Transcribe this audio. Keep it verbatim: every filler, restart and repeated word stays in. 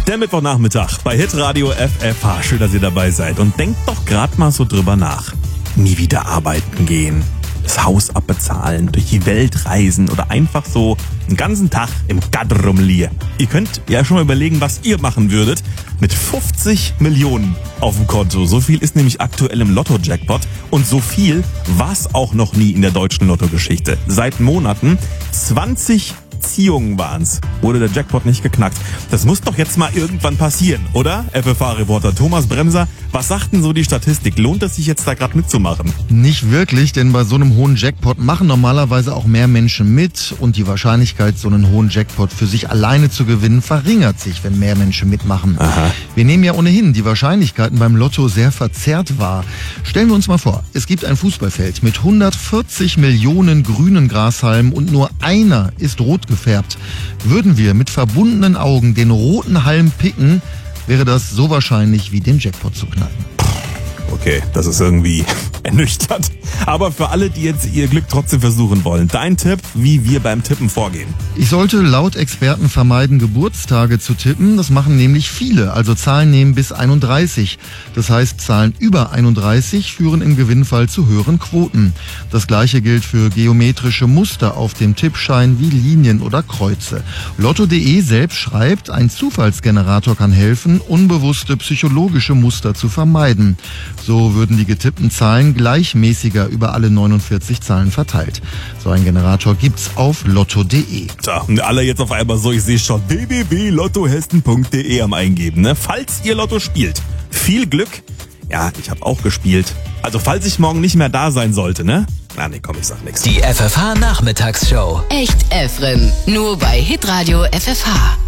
Der Mittwochnachmittag bei Hitradio F F H. Schön, dass ihr dabei seid. Und denkt doch gerade mal so drüber nach. Nie wieder arbeiten gehen, das Haus abbezahlen, durch die Welt reisen oder einfach so einen ganzen Tag im Gatter rumliegen. Ihr könnt ja schon mal überlegen, was ihr machen würdet mit fünfzig Millionen auf dem Konto. So viel ist nämlich aktuell im Lotto-Jackpot und so viel war es auch noch nie in der deutschen Lottogeschichte. Seit Monaten zwanzig Ziehungen waren's. Wurde der Jackpot nicht geknackt. Das muss doch jetzt mal irgendwann passieren, oder? F F H-Reporter Thomas Bremser, was sagt denn so die Statistik? Lohnt es sich jetzt da gerade mitzumachen? Nicht wirklich, denn bei so einem hohen Jackpot machen normalerweise auch mehr Menschen mit und die Wahrscheinlichkeit, so einen hohen Jackpot für sich alleine zu gewinnen, verringert sich, wenn mehr Menschen mitmachen. Aha. Wir nehmen ja ohnehin die Wahrscheinlichkeiten beim Lotto sehr verzerrt wahr. Stellen wir uns mal vor, es gibt ein Fußballfeld mit hundertvierzig Millionen grünen Grashalmen und nur einer ist rot gefärbt. Würden wir mit verbundenen Augen den roten Halm picken, wäre das so wahrscheinlich wie den Jackpot zu knacken. Okay, das ist irgendwie ernüchternd. Aber für alle, die jetzt ihr Glück trotzdem versuchen wollen, dein Tipp, wie wir beim Tippen vorgehen. Ich sollte laut Experten vermeiden, Geburtstage zu tippen. Das machen nämlich viele, also Zahlen nehmen bis einunddreißig. Das heißt, Zahlen über einunddreißig führen im Gewinnfall zu höheren Quoten. Das gleiche gilt für geometrische Muster auf dem Tippschein wie Linien oder Kreuze. Lotto punkt de selbst schreibt, ein Zufallsgenerator kann helfen, unbewusste psychologische Muster zu vermeiden. So würden die getippten Zahlen gleichmäßiger über alle neunundvierzig Zahlen verteilt. So ein Generator gibt's auf lotto punkt de. Tja, und alle jetzt auf einmal so, ich sehe schon w w w punkt lotto hessen punkt de am Eingeben, ne? Falls ihr Lotto spielt, viel Glück. Ja, ich habe auch gespielt. Also falls ich morgen nicht mehr da sein sollte, ne? Na nee, komm, ich sag nix. Die F F H-Nachmittagsshow. Echt Efren. Nur bei Hitradio F F H.